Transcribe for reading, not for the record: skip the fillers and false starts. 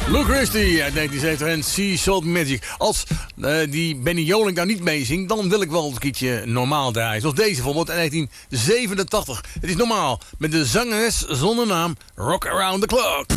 Lou Christie uit 1970 en Sea Salt Magic. Als die Benny Jolink nou niet meezingt, dan wil ik wel een keertje normaal draaien. Zoals deze bijvoorbeeld in 1987. Het is normaal met de zangeres zonder naam Rock Around the Clock.